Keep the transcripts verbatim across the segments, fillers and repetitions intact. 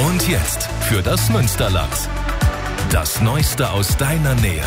Und jetzt für das Münsterland. Das Neueste aus deiner Nähe.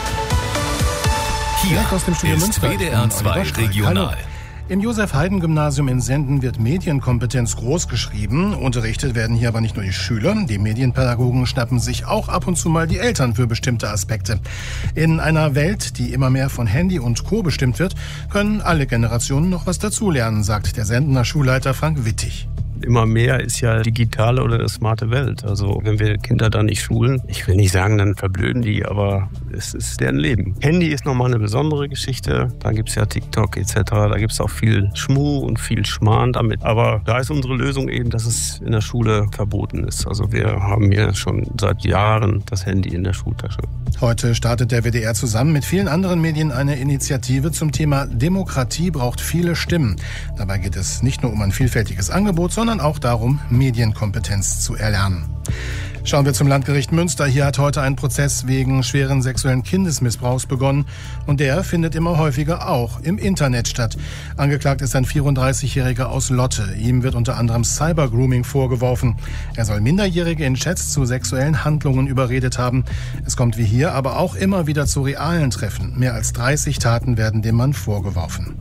Hier aus dem Studio ist Münster W D R zwei Regional. Hallo. Im Josef-Haydn-Gymnasium in Senden wird Medienkompetenz großgeschrieben. Unterrichtet werden hier aber nicht nur die Schüler. Die Medienpädagogen schnappen sich auch ab und zu mal die Eltern für bestimmte Aspekte. In einer Welt, die immer mehr von Handy und Co. bestimmt wird, können alle Generationen noch was dazulernen, sagt der Sendener Schulleiter Frank Wittig. Immer mehr ist ja digitale oder eine smarte Welt. Also wenn wir Kinder da nicht schulen, ich will nicht sagen, dann verblöden die, aber es ist deren Leben. Handy ist nochmal eine besondere Geschichte. Da gibt es ja TikTok et cetera. Da gibt es auch viel Schmuh und viel Schmarrn damit. Aber da ist unsere Lösung eben, dass es in der Schule verboten ist. Also wir haben hier schon seit Jahren das Handy in der Schultasche. Heute startet der W D R zusammen mit vielen anderen Medien eine Initiative zum Thema Demokratie braucht viele Stimmen. Dabei geht es nicht nur um ein vielfältiges Angebot, sondern auch darum, Medienkompetenz zu erlernen. Schauen wir zum Landgericht Münster. Hier hat heute ein Prozess wegen schweren sexuellen Kindesmissbrauchs begonnen. Und der findet immer häufiger auch im Internet statt. Angeklagt ist ein vierunddreißigjähriger aus Lotte. Ihm wird unter anderem Cybergrooming vorgeworfen. Er soll Minderjährige in Chats zu sexuellen Handlungen überredet haben. Es kommt wie hier aber auch immer wieder zu realen Treffen. Mehr als dreißig Taten werden dem Mann vorgeworfen.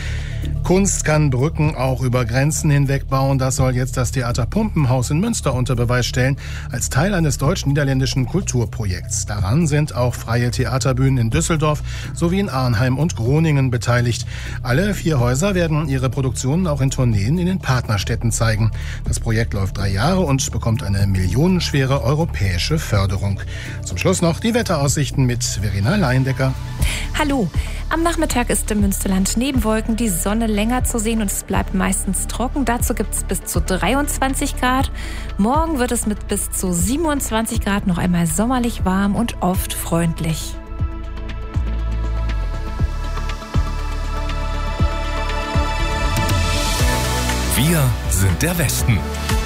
Kunst kann Brücken auch über Grenzen hinweg bauen. Das soll jetzt das Theater Pumpenhaus in Münster unter Beweis stellen, als Teil eines deutsch-niederländischen Kulturprojekts. Daran sind auch freie Theaterbühnen in Düsseldorf sowie in Arnheim und Groningen beteiligt. Alle vier Häuser werden ihre Produktionen auch in Tourneen in den Partnerstädten zeigen. Das Projekt läuft drei Jahre und bekommt eine millionenschwere europäische Förderung. Zum Schluss noch die Wetteraussichten mit Verena Leindecker. Hallo. Am Nachmittag ist im Münsterland neben Wolken die Sonne länger zu sehen und es bleibt meistens trocken. Dazu gibt es bis zu dreiundzwanzig Grad. Morgen wird es mit bis zu siebenundzwanzig Grad noch einmal sommerlich warm und oft freundlich. Wir sind der Westen.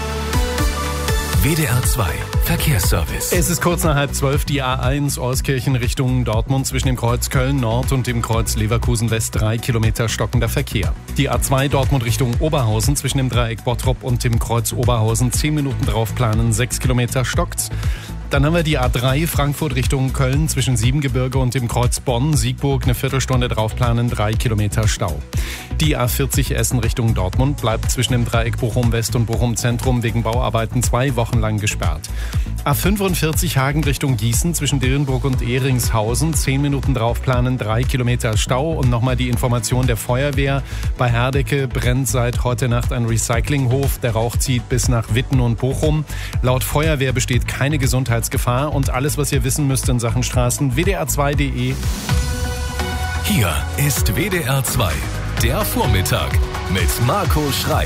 W D R zwei Verkehrsservice. Es ist kurz nach halb zwölf, die A eins Euskirchen Richtung Dortmund zwischen dem Kreuz Köln Nord und dem Kreuz Leverkusen West drei Kilometer stockender Verkehr. Die A zwei Dortmund Richtung Oberhausen zwischen dem Dreieck Bottrop und dem Kreuz Oberhausen zehn Minuten drauf planen, sechs Kilometer stockt's. Dann haben wir die A drei Frankfurt Richtung Köln zwischen Siebengebirge und dem Kreuz Bonn-Siegburg eine Viertelstunde draufplanen, drei Kilometer Stau. Die A vierzig Essen Richtung Dortmund bleibt zwischen dem Dreieck Bochum West und Bochum Zentrum wegen Bauarbeiten zwei Wochen lang gesperrt. A fünfundvierzig Hagen Richtung Gießen zwischen Dillenburg und Ehringshausen, zehn Minuten draufplanen, drei Kilometer Stau. Und nochmal die Information der Feuerwehr. Bei Herdecke brennt seit heute Nacht ein Recyclinghof. Der Rauch zieht bis nach Witten und Bochum. Laut Feuerwehr besteht keine Gesundheitsgefahr. Und alles, was ihr wissen müsst in Sachen Straßen, w d r zwei punkt d e. Hier ist W D R zwei, der Vormittag mit Marco Schreil.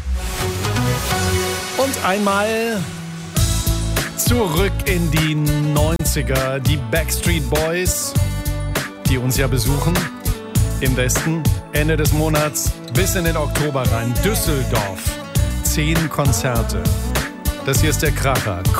Und einmal zurück in die neunziger. Die Backstreet Boys, die uns ja besuchen im Westen. Ende des Monats bis in den Oktober rein. Düsseldorf. Zehn Konzerte. Das hier ist der Kracher.